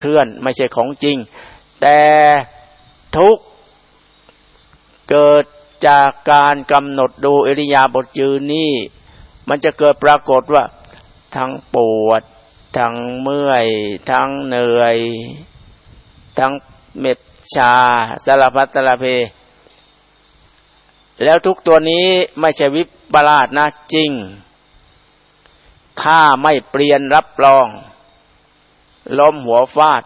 เคลื่อนไม่ใช่ของจริงแต่ทุกข์เกิดจากการกำหนดดูอิริยาบถยืนนี่มันจะเกิดปรากฏว่าทั้งปวดทั้งเมื่อยทั้งเหนื่อยทั้งเหน็บชาสารพัดสารเพแล้วทุกตัวนี้ไม่ใช่วิปลาสนะจริงถ้าไม่เปลี่ยนรับรองล้มหัวฟาด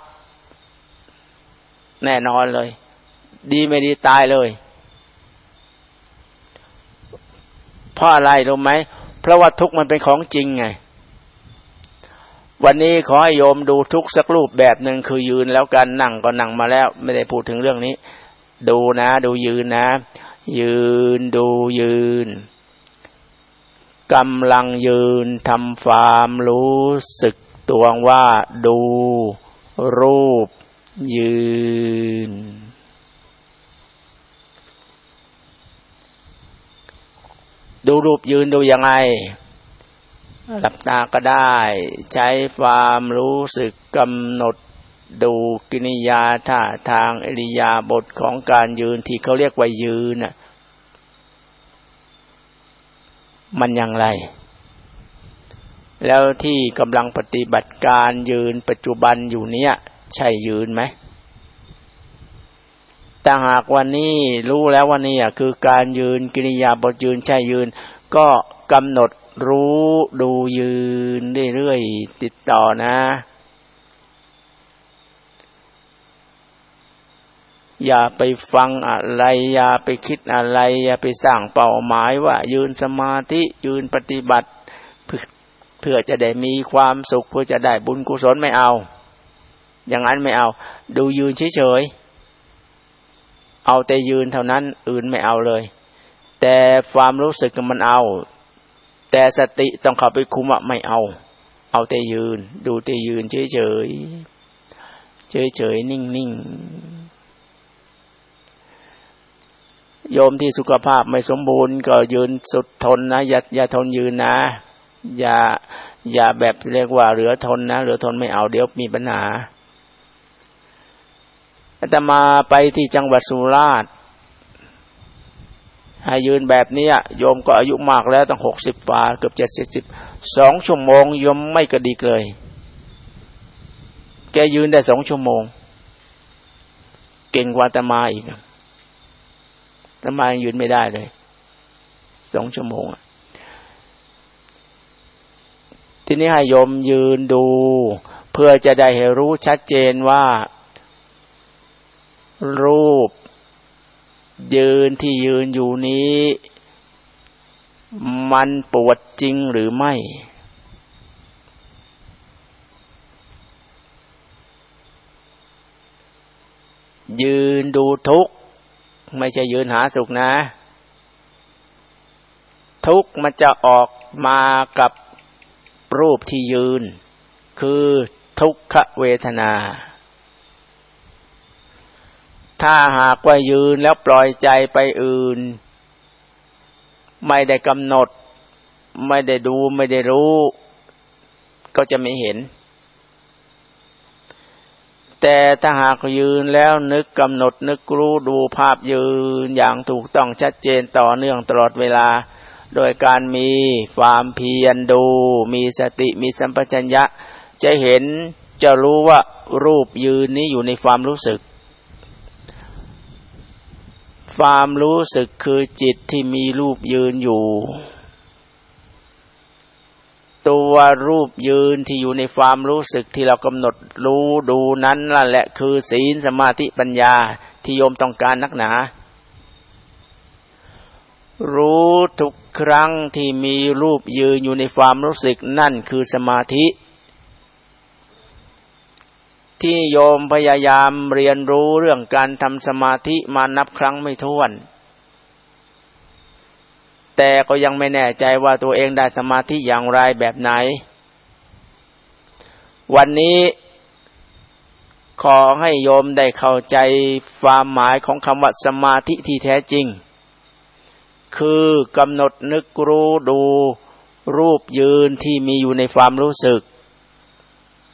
แน่นอนเลยดีไม่ดีตายเลยเพราะอะไรรู้ไหมเพราะว่าทุกข์มันเป็นของจริงไงวันนี้ขอให้โยมดูทุกข์สักรูปแบบหนึ่งคือยืนแล้วกันนั่งก็นั่งมาแล้วไม่ได้พูดถึงเรื่องนี้ดูนะดูยืนนะยืนดูยืนกำลังยืนทำความรู้สึกตัวว่าดูรูปยืนดูรูปยืนดูยังไงหลับตาก็ได้ใช้ความรู้สึกกำหนดดูกิริยาท่าทางอิริยาบถของการยืนที่เขาเรียกว่ายืนน่ะมันอย่างไรแล้วที่กำลังปฏิบัติการยืนปัจจุบันอยู่เนี้ยใช่ยืนไหมแต่หากวันนี้รู้แล้วว่านี่คือการยืนกิริยาบถยืนใช่ยืนก็กำหนดรู้ดูยืนเรื่อยๆติดต่อนะอย่าไปฟังอะไรอย่าไปคิดอะไรอย่าไปสร้างเป้าหมายว่ายืนสมาธิยืนปฏิบัติเพื่อจะได้มีความสุขเพื่อจะได้บุญกุศลไม่เอาอย่างนั้นไม่เอาดูยืนเฉยๆเอาแต่ยืนเท่านั้นอื่นไม่เอาเลยแต่ความรู้สึกมันเอาแต่สติต้องเข้าไปคุมว่าไม่เอาแต่ยืนดูแต่ยืนเฉยๆเฉยๆนิ่งๆโยมที่สุขภาพไม่สมบูรณ์ก็ยืนสุดทนนะอย่าทนยืนนะอย่าแบบเรียกว่าเหลือทนนะเหลือทนไม่เอาเดี๋ยวมีปัญหาอาตมาไปที่จังหวัดสุราษฎร์ให้ยืนแบบนี้โยมก็อายุมากแล้วตั้ง60 กว่าเกือบ70 2 ชั่วโมงโยมไม่กระดิกเลยแกยืนได้2 ชั่วโมงเก่งกว่าอาตมาอีกอาตมายังยืนไม่ได้เลย2 ชั่วโมงทีนี้ให้โยมยืนดูเพื่อจะได้ให้รู้ชัดเจนว่ารูปยืนที่ยืนอยู่นี้มันปวดจริงหรือไม่ยืนดูทุกข์ไม่ใช่ยืนหาสุขนะทุกข์มันจะออกมากับรูปที่ยืนคือทุกขเวทนาถ้าหากว่ายืนแล้วปล่อยใจไปอื่นไม่ได้กำหนดไม่ได้ดูไม่ได้รู้ก็จะไม่เห็นแต่ถ้าหากยืนแล้วนึกกำหนดนึกรู้ดูภาพยืนอย่างถูกต้องชัดเจนต่อเนื่องตลอดเวลาโดยการมีความเพียรดูมีสติมีสัมปชัญญะจะเห็นจะรู้ว่ารูปยืนนี้อยู่ในความรู้สึกความรู้สึกคือจิตที่มีรูปยืนอยู่ตัวรูปยืนที่อยู่ในความรู้สึกที่เรากำหนดรู้ดูนั้นนั่นแหละคือศีลสมาธิปัญญาที่โยมต้องการนักหนารู้ทุกครั้งที่มีรูปยืนอยู่ในความรู้สึกนั่นคือสมาธิที่โยมพยายามเรียนรู้เรื่องการทำสมาธิมานับครั้งไม่ถ้วนแต่ก็ยังไม่แน่ใจว่าตัวเองได้สมาธิอย่างไรแบบไหนวันนี้ขอให้โยมได้เข้าใจความหมายของคำว่าสมาธิที่แท้จริงคือกำหนดนึกรู้ดูรูปยืนที่มีอยู่ในความรู้สึก